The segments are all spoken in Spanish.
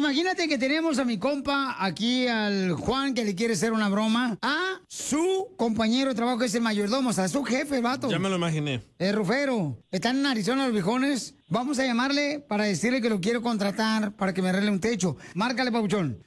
imagínate que tenemos a mi compa aquí, al Juan, que le quiere hacer una broma a su compañero de trabajo, que es el mayordomo, o sea, su jefe, el vato. Ya me lo imaginé. El Rufero. Están en Arizona los viejones. Vamos a llamarle para decirle que lo quiero contratar para que me arregle un techo. Márcale, papuchón.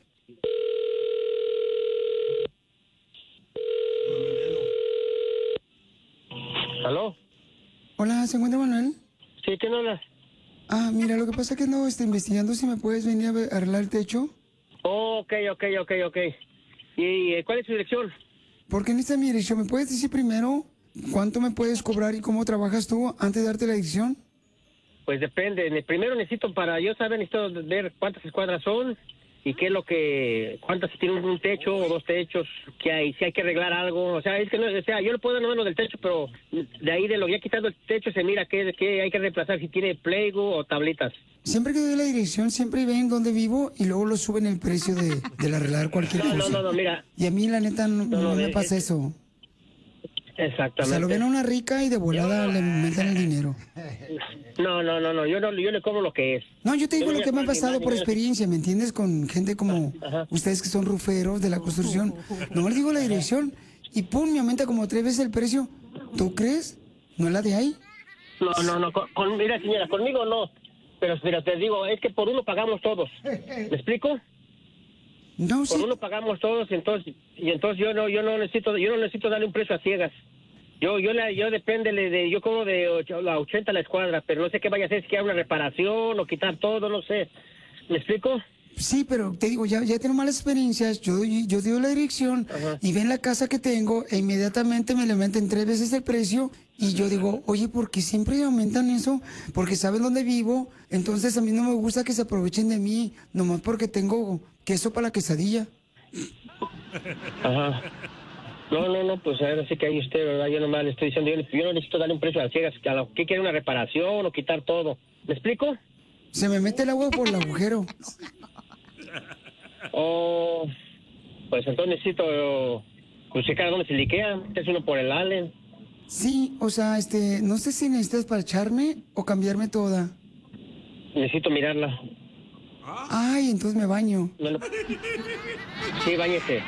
¿Aló? Hola, ¿se encuentra Manuel? Sí, ¿quién habla? Ah, mira, lo que pasa es que no investigando si me puedes venir a arreglar el techo. Oh, ok. ¿Y cuál es su dirección? ¿Por qué necesitas mi dirección? ¿Me puedes decir primero cuánto me puedes cobrar y cómo trabajas tú antes de darte la dirección? Pues depende. Primero necesito necesito ver cuántas escuadras son y qué es lo que, cuántas, si tiene un techo o dos techos, que hay, si hay que arreglar algo. O sea, es que no, o sea, yo le puedo dar lo del techo, pero de ahí de lo ya quitando el techo se mira qué hay que reemplazar, si tiene playgo o tablitas. Siempre que doy la dirección, siempre ven dónde vivo y luego lo suben el precio de arreglar cualquier cosa. No, mira. Y a mí, la neta, no me pasa eso. Exactamente. O sea, lo ven a una rica y de volada le meten el dinero. No, yo le cobro lo que es. No, yo te digo lo que me ha pasado por experiencia, ¿me entiendes? Con gente como ustedes que son ruferos de la construcción. No les digo la dirección y pum, me aumenta como 3 veces el precio. ¿Tú crees? ¿No es la de ahí? No. Mira, señora, conmigo no. Pero mira, te digo, es que por uno pagamos todos. ¿Me explico? No, por uno pagamos todos, entonces yo no necesito darle un precio a ciegas. Yo depende yo cobro de 80 la escuadra, pero no sé qué vaya a hacer, si quiere una reparación o quitar todo, no sé. ¿Me explico? Sí, pero te digo, ya tengo malas experiencias, yo digo la dirección y ven la casa que tengo e inmediatamente me le meten 3 veces el precio y yo digo, oye, ¿por qué siempre aumentan eso? Porque saben dónde vivo, entonces a mí no me gusta que se aprovechen de mí, nomás porque tengo queso para la quesadilla. Ajá. No, pues ahora sí que ahí usted, ¿verdad? Yo nomás le estoy diciendo, yo no necesito darle un precio a ciegas, a lo que quiere una reparación o quitar todo. ¿Me explico? Se me mete el agua por el agujero. Oh, pues entonces necesito checar dónde se liquea, es uno por el Allen. Sí, o sea, no sé si necesitas parcharme o cambiarme toda. Necesito mirarla. Ay, entonces me baño. Sí, báñese.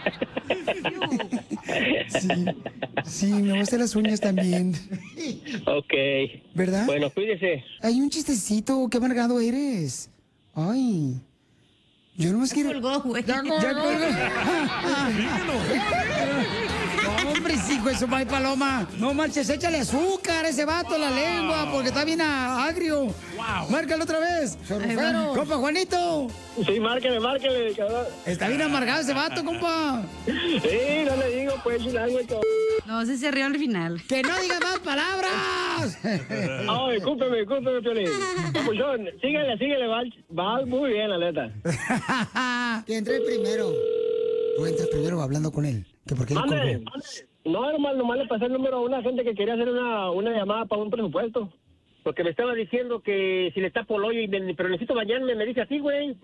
Sí, me voy a hacer las uñas también. Ok. ¿Verdad? Bueno, cuídese. Hay un chistecito, qué amargado eres. Ay. Yo nomás quiero... Colgó, güey. Ya colgó. No, hombre, hijo de su madre paloma. No manches, échale azúcar a ese vato en la lengua porque está bien agrio. Wow. Márcalo otra vez. Sorrufero. Compa Juanito. Sí, márquele, cabrón. Está bien amargado ese vato, compa. Sí, no le digo, pues, No, se rió al final. ¡Que no diga más palabras! Ay, cúmpeme, Piolín. Papuchón, síguele, va muy bien, la neta. Que entre primero. Tú entras primero hablando con él. ¿Que por qué Mande. No, nomás le pasé el número a una gente que quería hacer una llamada para un presupuesto. Porque me estaba diciendo que si le tapo el hoyo, pero necesito bañarme, me dice así, güey.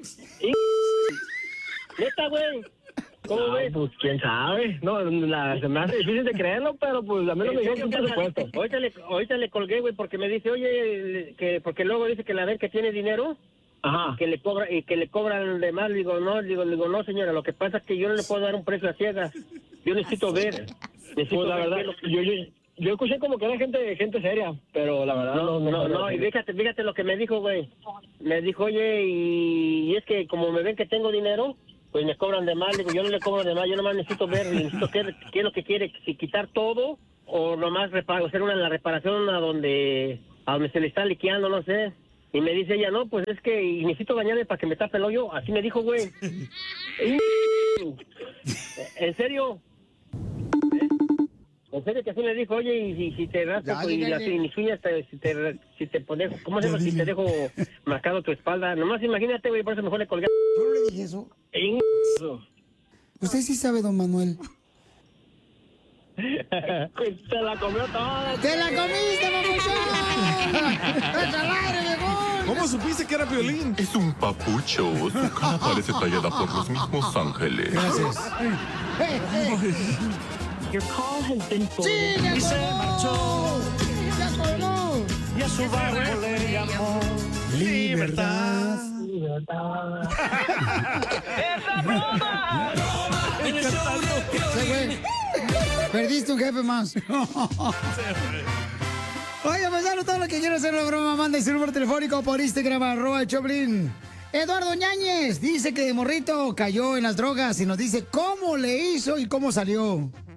Neta, güey. ¿Cómo ves? Pues quién sabe. No, se me hace difícil de creerlo, pero pues a mí no me dio un presupuesto. Ahorita le colgué, güey, porque me dice, oye, porque luego dice que la vez que tiene dinero, ajá, que le cobran de más. Digo, no, señora, lo que pasa es que yo no le puedo dar un precio a ciegas. Yo necesito ver. Pues la verdad, yo escuché como que era gente seria, pero la verdad no. Y fíjate lo que me dijo, güey. Me dijo, oye, y es que como me ven que tengo dinero, pues me cobran de más. Digo, yo no le cobro de más, yo nomás necesito ver, necesito qué es lo que quiere, si quitar todo o nomás hacer la reparación a donde se le está liqueando, no sé. Y me dice ella, no, pues es que necesito bañarme para que me tape el hoyo. Así me dijo, güey. ¿En serio? En serio que así me dijo, oye, y si te rasco y mis uñas, si te pones, ¿cómo se llama? Si te dejo marcado tu espalda. Nomás imagínate, güey, por eso mejor le colgué. Yo no le dije eso. Usted sí sabe, don Manuel. Te la comió toda. ¡Te la comiste, mamuchón! ¿Cómo supiste que era Piolín? Es un papucho. Su cara parece tallada por los mismos ángeles. Gracias. Your call has been ¡Sí, ya y se colgó! marchó. ¡Ya colgó! Y a su barco le llamó Libertad. idiota. ¡Esa broma! Sí, güey. Perdiste un jefe más. Oye, pues ya todo lo que quiero hacer la broma, manda su número telefónico por Instagram, @Choplin. Eduardo Ñañez dice que de morrito cayó en las drogas y nos dice cómo le hizo y cómo salió.